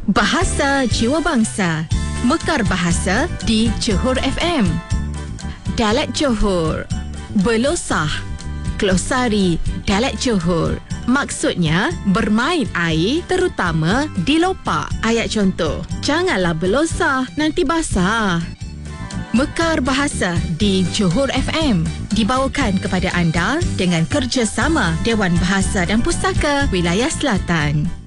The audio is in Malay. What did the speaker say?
Bahasa Jiwa Bangsa. Mekar bahasa di Johor FM. Dialek Johor. Belosah. Glosari Dialek Johor. Maksudnya, bermain air terutama di lopak. Ayat contoh, janganlah belosah, nanti basah. Mekar bahasa di Johor FM dibawakan kepada anda dengan kerjasama Dewan Bahasa dan Pustaka Wilayah Selatan.